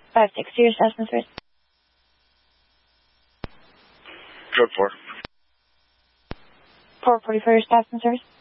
560, your status and service. Code 4. 444, your status and service.